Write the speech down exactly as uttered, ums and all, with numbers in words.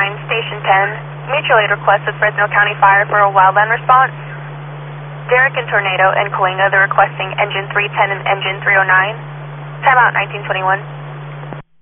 nine, Station ten. Mutual aid request with Fresno County Fire for a wildland response. Derek and Tornado and Coalinga, they're requesting engine three ten and engine three oh nine. Timeout nineteen twenty-one.